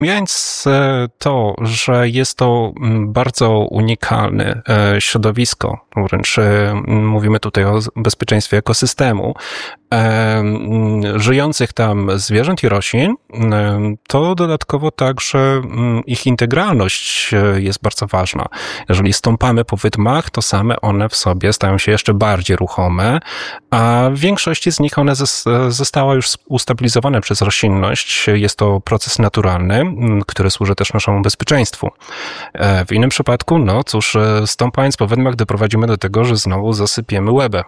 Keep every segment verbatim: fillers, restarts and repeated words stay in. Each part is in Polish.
Pomijając to, że jest to bardzo unikalne środowisko, wręcz mówimy tutaj o bezpieczeństwie ekosystemu, żyjących tam zwierząt i roślin, to dodatkowo także ich integralność jest bardzo ważna. Jeżeli stąpamy po wydmach, to same one w sobie stają się jeszcze bardziej ruchome, a w większości z nich one została już ustabilizowane przez roślinność. Jest to proces naturalny, który służy też naszemu bezpieczeństwu. W innym przypadku, no cóż, stąpając po wydmach doprowadzimy do tego, że znowu zasypiemy Łebę.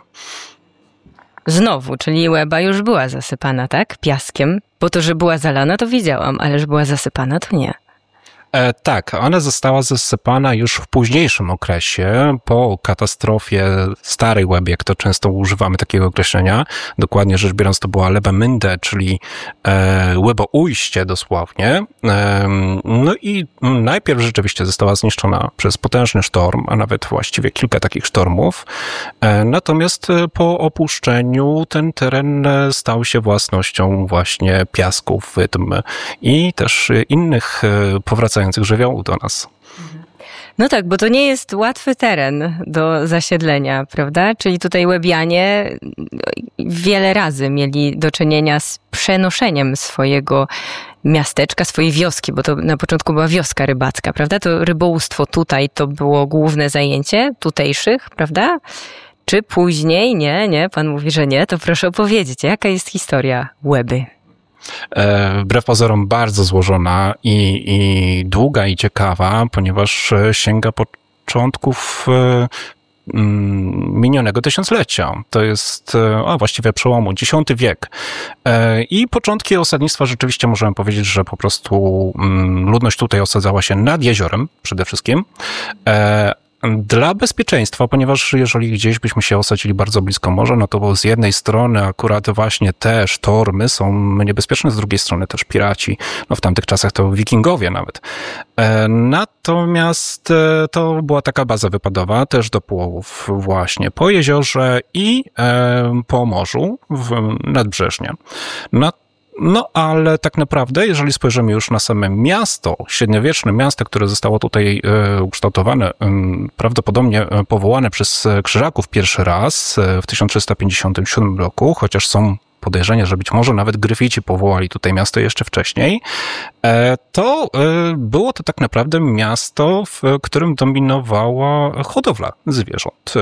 Znowu, czyli Łeba już była zasypana, tak? Piaskiem. Bo to, że była zalana, to wiedziałam, ale że była zasypana, to nie. E, tak, ona została zasypana już w późniejszym okresie, po katastrofie Starej Łeby, jak to często używamy takiego określenia. Dokładnie rzecz biorąc, to była Lebemünde, czyli e, Łeboujście dosłownie. E, no i najpierw rzeczywiście została zniszczona przez potężny sztorm, a nawet właściwie kilka takich sztormów. E, natomiast po opuszczeniu ten teren stał się własnością właśnie piasków, wydm i też innych powracających żywiołów do nas. No tak, bo to nie jest łatwy teren do zasiedlenia, prawda? Czyli tutaj Łybianie wiele razy mieli do czynienia z przenoszeniem swojego miasteczka, swojej wioski, bo to na początku była wioska rybacka, prawda? To rybołówstwo tutaj to było główne zajęcie tutejszych, prawda? Czy później? Nie, nie, pan mówi, że nie. To proszę opowiedzieć, jaka jest historia Łeby? Wbrew pozorom bardzo złożona i, i długa i ciekawa, ponieważ sięga początków minionego tysiąclecia. To jest a właściwie przełomu dziesiąty wiek. I początki osadnictwa rzeczywiście możemy powiedzieć, że po prostu ludność tutaj osadzała się nad jeziorem przede wszystkim. Dla bezpieczeństwa, ponieważ jeżeli gdzieś byśmy się osadzili bardzo blisko morza, no to z jednej strony akurat właśnie te sztormy są niebezpieczne, z drugiej strony też piraci, no w tamtych czasach to wikingowie nawet. Natomiast to była taka baza wypadowa też do połowów właśnie po jeziorze i po morzu nadbrzeżnie. No, No, ale tak naprawdę, jeżeli spojrzymy już na same miasto, średniowieczne miasto, które zostało tutaj e, ukształtowane, e, prawdopodobnie powołane przez Krzyżaków pierwszy raz e, w tysiąc trzysta pięćdziesiątym siódmym roku, chociaż są podejrzenie, że być może nawet Gryfici powołali tutaj miasto jeszcze wcześniej, to było to tak naprawdę miasto, w którym dominowała hodowla zwierząt.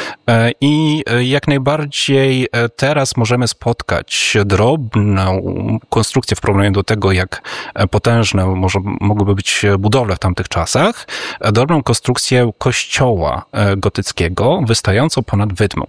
I jak najbardziej teraz możemy spotkać drobną konstrukcję w porównaniu do tego, jak potężne może mogłyby być budowle w tamtych czasach, drobną konstrukcję kościoła gotyckiego wystającą ponad wydmą.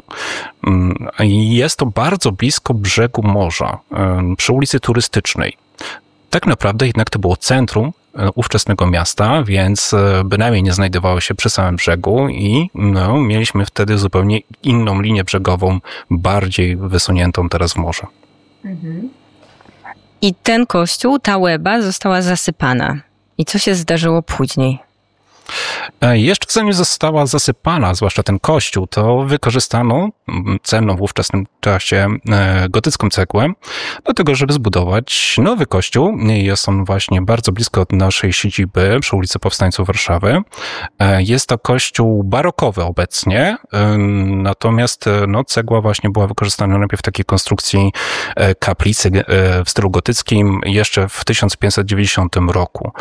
Jest to bardzo blisko brzegu morza, przy ulicy Turystycznej. Tak naprawdę jednak to było centrum ówczesnego miasta, więc bynajmniej nie znajdowało się przy samym brzegu i no, mieliśmy wtedy zupełnie inną linię brzegową, bardziej wysuniętą teraz w morze. Mhm. I ten kościół, ta Łeba została zasypana. I co się zdarzyło później? Jeszcze zanim została zasypana, zwłaszcza ten kościół, to wykorzystano cenną w ówczesnym czasie gotycką cegłę do tego, żeby zbudować nowy kościół. Jest on właśnie bardzo blisko od naszej siedziby przy ulicy Powstańców Warszawy. Jest to kościół barokowy obecnie, natomiast no, cegła właśnie była wykorzystana najpierw w takiej konstrukcji kaplicy w stylu gotyckim jeszcze w tysiąc pięćset dziewięćdziesiątym roku.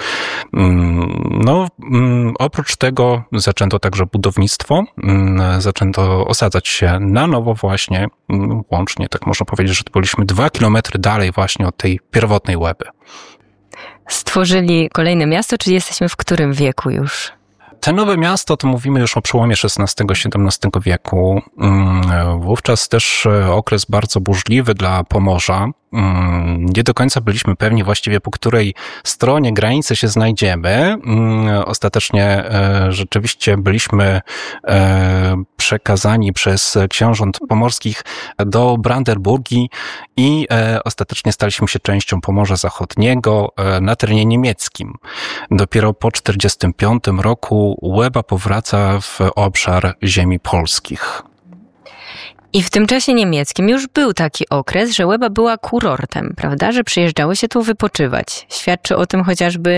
No, oprócz tego zaczęto także budownictwo, zaczęto osadzać się na nowo właśnie, łącznie tak można powiedzieć, że byliśmy dwa kilometry dalej właśnie od tej pierwotnej Łeby. Stworzyli kolejne miasto, czy jesteśmy w którym wieku już? Te nowe miasto to mówimy już o przełomie szesnastego siedemnastego wieku. Wówczas też okres bardzo burzliwy dla Pomorza. Nie do końca byliśmy pewni właściwie, po której stronie granicy się znajdziemy. Ostatecznie rzeczywiście byliśmy przekazani przez książąt pomorskich do Brandenburgii i ostatecznie staliśmy się częścią Pomorza Zachodniego na terenie niemieckim. Dopiero po czterdziestym piątym roku Łeba powraca w obszar ziemi polskich. I w tym czasie niemieckim już był taki okres, że Łeba była kurortem, prawda? Że przyjeżdżało się tu wypoczywać. Świadczy o tym chociażby